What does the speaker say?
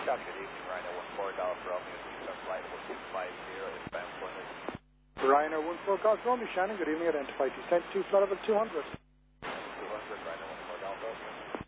Good evening, Rhino 14 Golf Romeo, Eastern Flight 4650, inbound Plymouth. Ryanair 14 Golf Romeo, Shannon, good evening, identify descent to flight level 200. 200, Rhino 14 Golf Romeo.